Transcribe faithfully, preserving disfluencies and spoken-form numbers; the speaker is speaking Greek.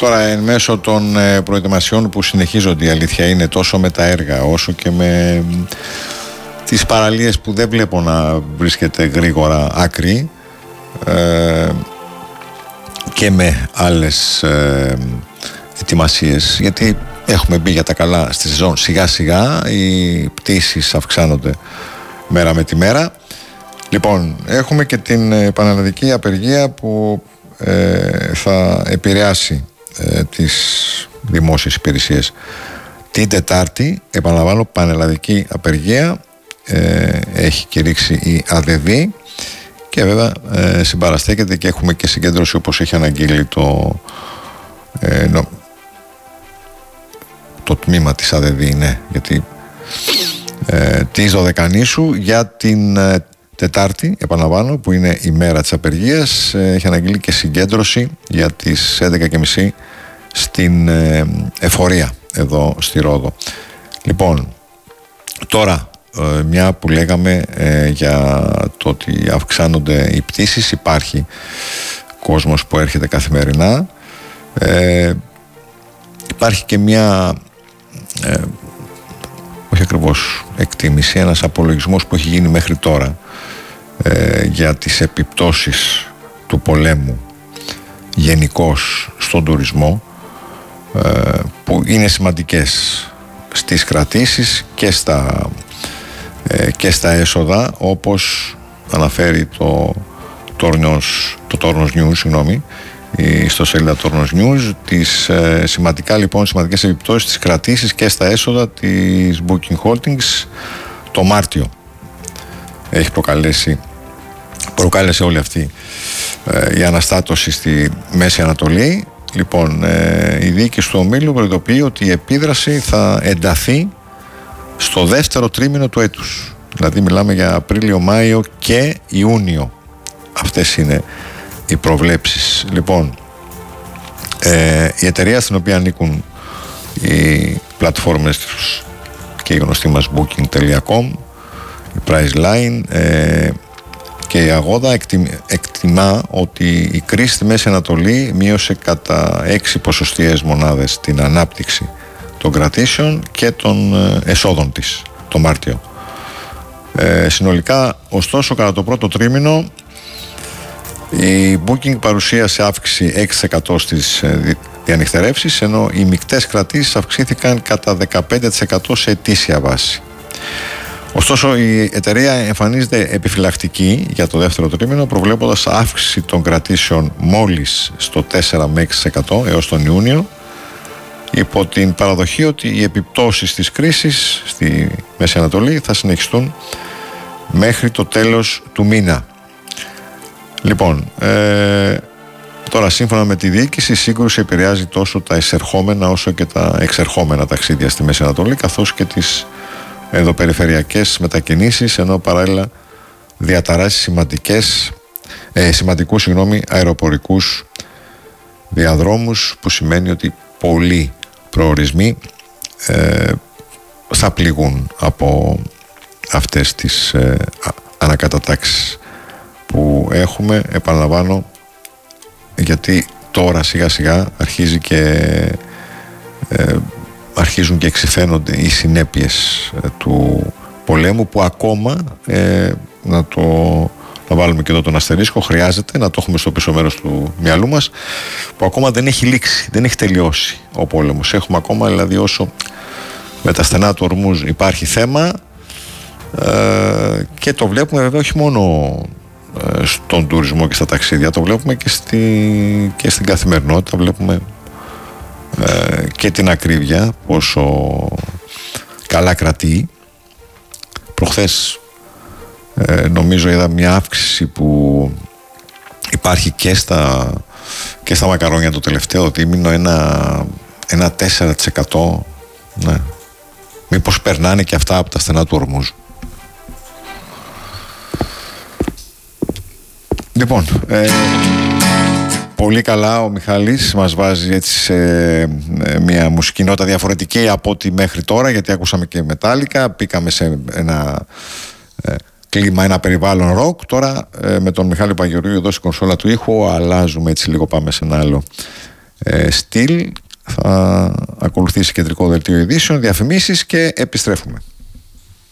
Τώρα, εν μέσω των ε, προετοιμασιών που συνεχίζονται, η αλήθεια είναι, τόσο με τα έργα όσο και με τις παραλίες που δεν βλέπω να βρίσκεται γρήγορα άκρη, ε, και με άλλες ε, ετοιμασίες, γιατί έχουμε μπει για τα καλά στη σεζόν σιγά σιγά, οι πτήσεις αυξάνονται μέρα με τη μέρα. Λοιπόν, έχουμε και την πανελλαδική απεργία που ε, θα επηρεάσει ε, τις δημόσιες υπηρεσίες. Την Τετάρτη, επαναλαμβάνω, πανελλαδική απεργία, ε, έχει κηρύξει η ΑΔΔ και βέβαια ε, συμπαραστέκεται και έχουμε και συγκέντρωση, όπως έχει αναγγείλει το, ε, νο, το τμήμα της ΑΔΔ, ναι, γιατί ε, της Δωδεκανήσου για την ε, Τετάρτη, επαναλαμβάνω, που είναι η μέρα της απεργίας, ε, έχει αναγγείλει και συγκέντρωση για τις έντεκα και μισή στην ε, Εφορία εδώ στη Ρόδο. Λοιπόν, τώρα ε, μια που λέγαμε ε, για το ότι αυξάνονται οι πτήσεις, υπάρχει κόσμος που έρχεται καθημερινά, ε, υπάρχει και μια ε, όχι ακριβώς εκτίμηση, ένας απολογισμός που έχει γίνει μέχρι τώρα ε, για τις επιπτώσεις του πολέμου γενικώς στον τουρισμό, ε, που είναι σημαντικές στις κρατήσεις και στα, ε, και στα έσοδα, όπως αναφέρει το Τόρνος, το Τόρνος News, συγγνώμη, στο σελίδα Τόρνος News, τις ε, σημαντικά λοιπόν σημαντικές επιπτώσεις της κρατήσεις και στα έσοδα της Booking Holdings το Μάρτιο. Έχει προκαλέσει προκάλεσε όλη αυτή ε, η αναστάτωση στη Μέση Ανατολή. Λοιπόν, ε, η διοίκηση του ομίλου προειδοποιεί ότι η επίδραση θα ενταθεί στο δεύτερο τρίμηνο του έτους. Δηλαδή μιλάμε για Απρίλιο, Μάιο και Ιούνιο. Αυτές είναι οι προβλέψεις. Λοιπόν, ε, η εταιρεία στην οποία ανήκουν οι πλατφόρμες τους και η γνωστή μας booking τελεία com, η Priceline ε, και η Αγώδα εκτιμά ότι η κρίση στη Μέση Ανατολή μείωσε κατά έξι ποσοστιαίες μονάδες την ανάπτυξη των κρατήσεων και των εσόδων της το Μάρτιο. Ε, συνολικά, ωστόσο, κατά το πρώτο τρίμηνο η Booking παρουσίασε αύξηση έξι τοις εκατό στις διανυχτερεύσεις, ενώ οι μεικτές κρατήσεις αυξήθηκαν κατά δεκαπέντε τοις εκατό σε ετήσια βάση. Ωστόσο, η εταιρεία εμφανίζεται επιφυλακτική για το δεύτερο τρίμηνο, προβλέποντας αύξηση των κρατήσεων μόλις στο τέσσερα με έξι τοις εκατό έως τον Ιούνιο, υπό την παραδοχή ότι οι επιπτώσεις της κρίσης στη Μέση Ανατολή θα συνεχιστούν μέχρι το τέλος του μήνα. Λοιπόν, ε, τώρα σύμφωνα με τη διοίκηση, η σύγκρουση επηρεάζει τόσο τα εισερχόμενα όσο και τα εξερχόμενα ταξίδια στη Μέση Ανατολή, καθώς και τις ενδοπεριφερειακές μετακινήσεις, ενώ παράλληλα διαταράσει σημαντικές, ε, σημαντικούς συγγνώμη, αεροπορικούς διαδρόμους, που σημαίνει ότι πολλοί προορισμοί ε, θα πληγούν από αυτές τις ε, ανακατατάξεις που έχουμε. Επαναλαμβάνω, γιατί τώρα σιγά σιγά αρχίζει και ε, αρχίζουν και εξυφαίνονται οι συνέπειες ε, του πολέμου, που ακόμα ε, να το να βάλουμε και εδώ τον αστερίσκο, χρειάζεται να το έχουμε στο πίσω μέρος του μυαλού μας, που ακόμα δεν έχει λήξει, δεν έχει τελειώσει ο πόλεμος. Έχουμε ακόμα, δηλαδή, όσο με τα στενά του Ορμούζ υπάρχει θέμα, ε, και το βλέπουμε βέβαια όχι μόνο ε, στον τουρισμό και στα ταξίδια, το βλέπουμε και, στη, και στην καθημερινότητα, βλέπουμε ε, και την ακρίβεια πόσο καλά κρατεί. Προχθές ε, νομίζω είδα μια αύξηση που υπάρχει και στα, και στα μακαρόνια το τελευταίο δίμηνο, ένα, ένα τέσσερα τοις εκατό. Ναι. Μήπως περνάνε και αυτά από τα στενά του Ορμούζ. Λοιπόν, ε, πολύ καλά ο Μιχάλης μας βάζει έτσι σε μια μουσική νότα διαφορετική από ό,τι μέχρι τώρα, γιατί ακούσαμε και μετάλλικα, πήκαμε σε ένα ε, κλίμα, ένα περιβάλλον ροκ. Τώρα ε, με τον Μιχάλη Παγιορίου εδώ στην κονσόλα του ήχου αλλάζουμε έτσι λίγο, πάμε σε ένα άλλο ε, στυλ. Θα ακολουθήσει κεντρικό δελτίο ειδήσεων, διαφημίσεις και επιστρέφουμε.